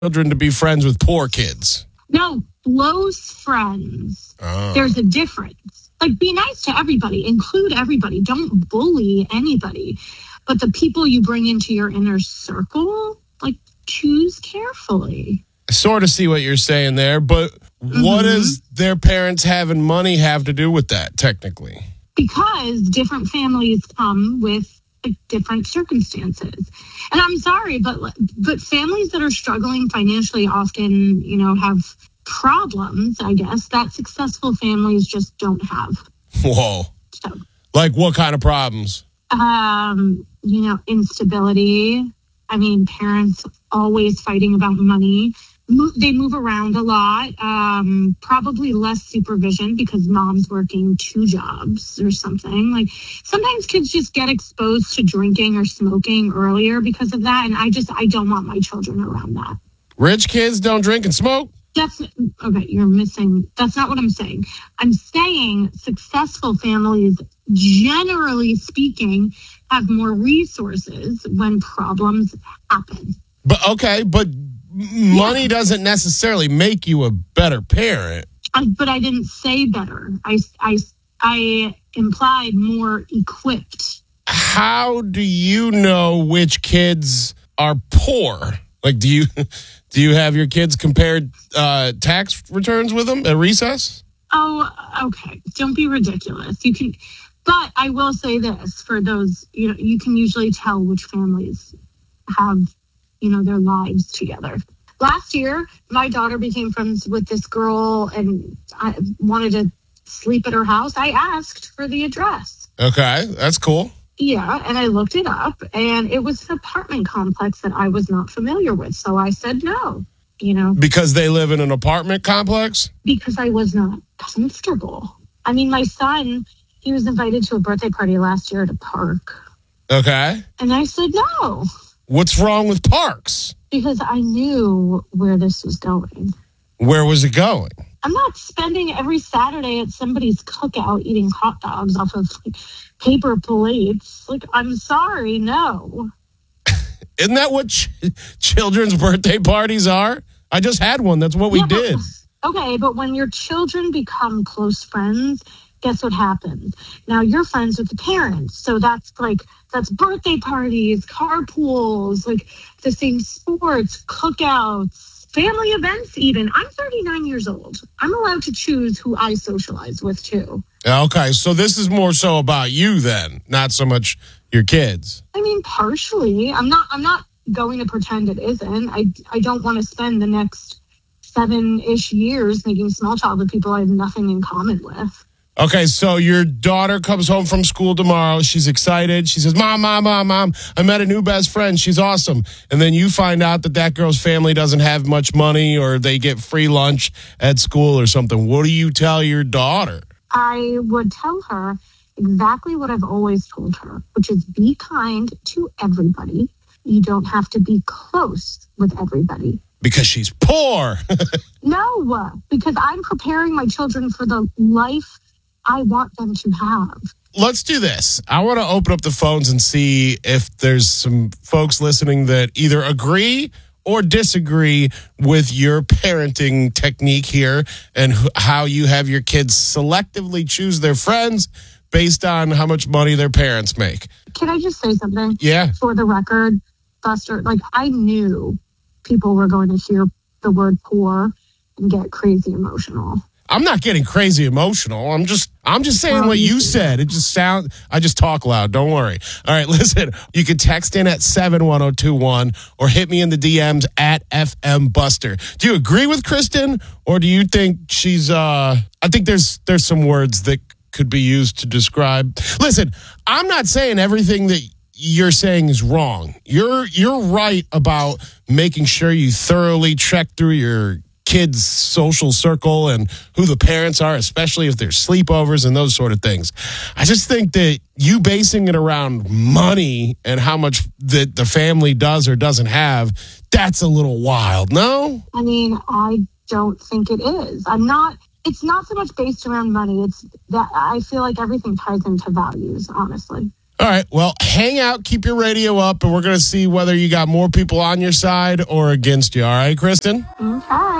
children to be friends with poor kids? No, close friends. Oh. There's a difference. Like, be nice to everybody. Include everybody. Don't bully anybody. But the people you bring into your inner circle, like, choose carefully. I sort of see what you're saying there, but what does their parents having money have to do with that, technically? Because different families come with different circumstances. And I'm sorry, but families that are struggling financially often, have problems, I guess, that successful families just don't have. Whoa. So, like what kind of problems? Instability. I mean, parents always fighting about money. They move around a lot. Probably less supervision because mom's working 2 jobs or something. Like, sometimes kids just get exposed to drinking or smoking earlier because of that. And I don't want my children around that. Rich kids don't drink and smoke? Okay, you're missing. That's not what I'm saying. I'm saying successful families, generally speaking, have more resources when problems happen. But money doesn't necessarily make you a better parent. But I didn't say better. I implied more equipped. How do you know which kids are poor? Like, do you have your kids compared tax returns with them at recess? Oh, okay. Don't be ridiculous. You can, but I will say this for those, you can usually tell which families have, their lives together. Last year, my daughter became friends with this girl and I wanted to sleep at her house. I asked for the address. Okay, that's cool. Yeah, and I looked it up, and it was an apartment complex that I was not familiar with. So I said no, Because they live in an apartment complex? Because I was not comfortable. I mean, my son, he was invited to a birthday party last year at a park. Okay. And I said no. What's wrong with parks? Because I knew where this was going. Where was it going? I'm not spending every Saturday at somebody's cookout eating hot dogs off of paper plates. Like, I'm sorry, no. Isn't that what children's birthday parties are? I just had one. That's what we did. Okay, but when your children become close friends, guess what happens? Now you're friends with the parents. So that's birthday parties, carpools, like the same sports, cookouts, family events even. I'm 39 years old. I'm allowed to choose who I socialize with too. Okay, so this is more so about you then, not so much your kids. I mean, partially. I'm not going to pretend it isn't. I don't want to spend the next 7-ish years making small talk with people I have nothing in common with. Okay, so your daughter comes home from school tomorrow. She's excited. She says, Mom, I met a new best friend. She's awesome. And then you find out that girl's family doesn't have much money or they get free lunch at school or something. What do you tell your daughter? I would tell her exactly what I've always told her, which is be kind to everybody. You don't have to be close with everybody. Because she's poor. No, because I'm preparing my children for the life I want them to have. Let's do this. I want to open up the phones and see if there's some folks listening that either agree or disagree with your parenting technique here and how you have your kids selectively choose their friends based on how much money their parents make. Can I just say something? Yeah. For the record, Buster, I knew people were going to hear the word poor and get crazy emotional. I'm not getting crazy emotional. I'm just saying what you said. I just talk loud. Don't worry. All right, listen, you can text in at 71021 or hit me in the DMs at FM Buster. Do you agree with Kristen or do you think she's, I think there's some words that could be used to describe. Listen, I'm not saying everything that you're saying is wrong. You're right about making sure you thoroughly check through your kids' social circle and who the parents are, especially if there's sleepovers and those sort of things. I just think that you basing it around money and how much that the family does or doesn't have, that's a little wild, no? I mean, I don't think it is. It's not so much based around money. It's that I feel like everything ties into values, honestly. All right. Well, hang out, keep your radio up, and we're going to see whether you got more people on your side or against you. All right, Kristen? Okay.